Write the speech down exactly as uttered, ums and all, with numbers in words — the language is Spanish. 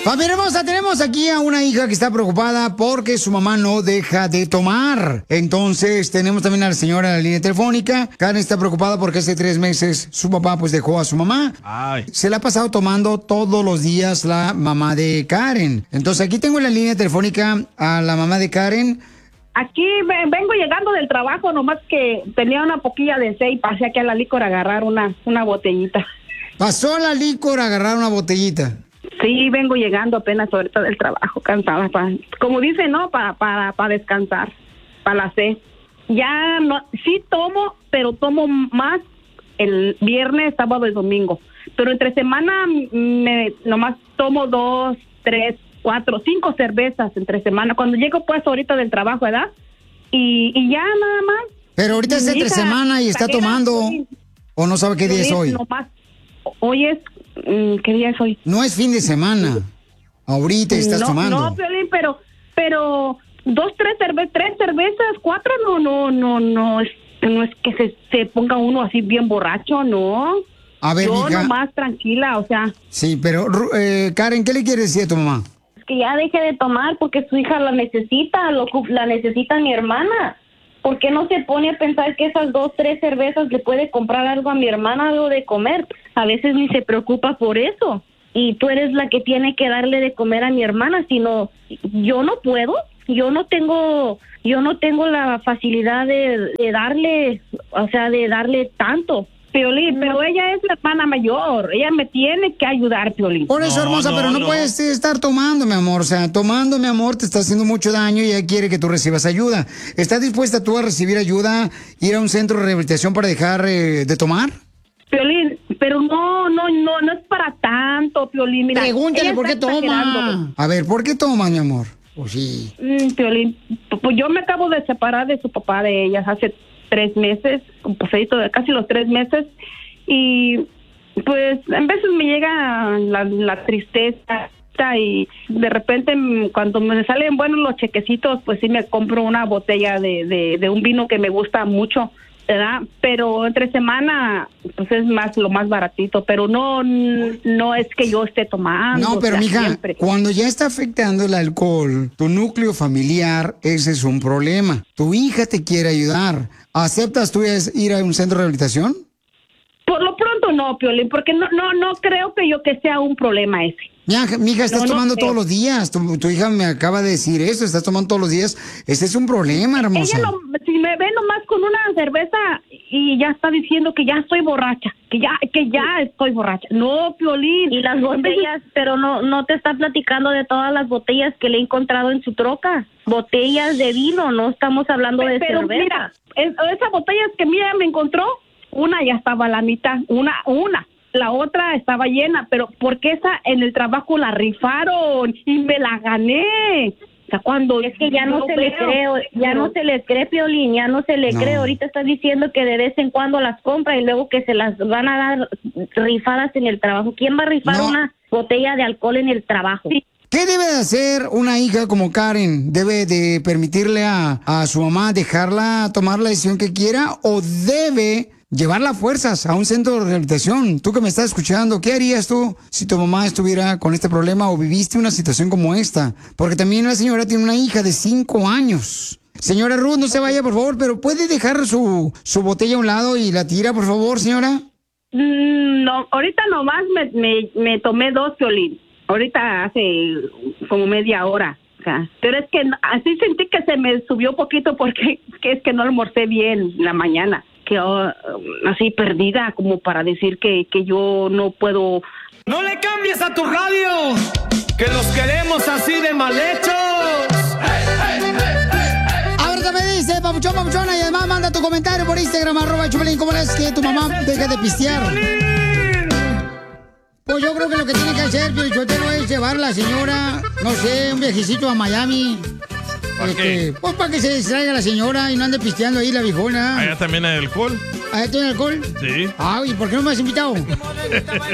Familia hermosa, tenemos aquí a una hija que está preocupada porque su mamá no deja de tomar. Entonces, tenemos también a la señora en la línea telefónica. Karen está preocupada porque hace tres meses su papá pues dejó a su mamá. Ay. Se la ha pasado tomando todos los días la mamá de Karen. Entonces, aquí tengo en la línea telefónica a la mamá de Karen. Aquí vengo llegando del trabajo, nomás que tenía una poquilla de té y pasé aquí a la licor a agarrar una, una botellita. ¿Pasó a la licor a agarrar una botellita? Sí, vengo llegando apenas ahorita del trabajo, cansada. Pa, como dice, ¿no? Para para para descansar, para la sed. Ya no, sí tomo, pero tomo más el viernes, sábado y domingo. Pero entre semana me, nomás tomo dos, tres, cuatro, cinco cervezas entre semana. Cuando llego pues ahorita del trabajo, ¿verdad? Y, y ya nada más. Pero ahorita es entre semana y está tomando. ¿O no sabe qué día es hoy? Nomás, hoy es... ¿Qué día es hoy? No es fin de semana. Ahorita estás no, tomando. No, Piolín, pero, pero dos, tres cervezas, tres cervezas, cuatro, no, no, no, no es, no es que se, se ponga uno así bien borracho, no. A ver, Yo mija. nomás tranquila, o sea. Sí, pero eh, Karen, ¿qué le quieres decir a tu mamá? Que ya deje de tomar porque su hija la necesita, lo, la necesita mi hermana. ¿Por qué no se pone a pensar que esas dos, tres cervezas le puede comprar algo a mi hermana, algo de comer? A veces ni se preocupa por eso. Y tú eres la que tiene que darle de comer a mi hermana, sino yo no puedo, yo no tengo, yo no tengo la facilidad de, de darle, o sea, de darle tanto. Piolín, pero ella es la hermana mayor, ella me tiene que ayudar, Piolín. Por eso, No, hermosa, no, pero no, no. puedes estar tomando, mi amor. O sea, tomando, mi amor, te está haciendo mucho daño y ella quiere que tú recibas ayuda. ¿Estás dispuesta tú a recibir ayuda, ir a un centro de rehabilitación para dejar eh, de tomar? Piolín, pero no, no, no, no es para tanto, Piolín. Mira, Pregúntale ella por qué está exagerando. toma. A ver, ¿por qué toma, mi amor? Pues sí. Mm, Piolín, pues yo me acabo de separar de su papá de ellas hace tres meses, un pasadito de casi los tres meses, y pues en veces me llega la, la tristeza y de repente cuando me salen buenos los chequecitos, pues sí me compro una botella de, de, de un vino que me gusta mucho, ¿verdad? Pero entre semana pues es más lo más baratito, pero no no es que yo esté tomando. No, pero o sea, mija, siempre. cuando ya está afectando el alcohol, tu núcleo familiar, ese es un problema. Tu hija te quiere ayudar. ¿Aceptas tú es ir a un centro de rehabilitación? Por lo pronto no, Piolín, porque no no no creo que yo que sea un problema ese. Mija, mija, estás No, no tomando creo. todos los días. Tu, tu hija me acaba de decir eso, estás tomando todos los días. Ese es un problema, hermosa. Ella lo, si me ve nomás con una cerveza y ya está diciendo que ya estoy borracha, que ya que ya estoy borracha. No, Piolín. Y las botellas, pero no no te está platicando de todas las botellas que le he encontrado en su troca. Botellas de vino, no estamos hablando de Pero cerveza. mira, es, esas botellas que mira me encontró, una ya estaba a la mitad, una, una. La otra estaba llena, pero porque esa en el trabajo la rifaron y me la gané. O sea, cuando Es que ya no yo se le veo, cree, ya pero- no se le cree, Piolín, ya no se le No. cree. Ahorita estás diciendo que de vez en cuando las compra y luego que se las van a dar rifadas en el trabajo. ¿Quién va a rifar No. una botella de alcohol en el trabajo? Sí. ¿Qué debe de hacer una hija como Karen? ¿Debe de permitirle a, a su mamá dejarla tomar la decisión que quiera o debe llevarla a fuerzas a un centro de rehabilitación? Tú que me estás escuchando, ¿qué harías tú si tu mamá estuviera con este problema o viviste una situación como esta? Porque también la señora tiene una hija de cinco años. Señora Ruth, no se vaya, por favor, pero ¿puede dejar su, su botella a un lado y la tira, por favor, señora? Mm, no, ahorita nomás me, me, me tomé dos, Piolín. Ahorita hace como media hora. O sea, pero es que así sentí que se me subió poquito porque que es que no almorcé bien la mañana. Que oh, así perdida como para decir que, que yo no puedo. No le cambies a tu radio, que los queremos así de mal hechos. Ahora me dice, papuchón, papuchona, y además manda tu comentario por Instagram, arroba Chupelín, ¿cómo es que tu mamá deje de pistear? Pues yo creo que lo que tiene que hacer, Pio Chotero, es llevar a la señora, no sé, un viajecito a Miami. ¿Para Este, qué? Pues para que se distraiga la señora y no ande pisteando ahí la viejona. Allá también hay alcohol. ¿Allá tiene alcohol? Sí. Ay, ¿por qué no me has invitado?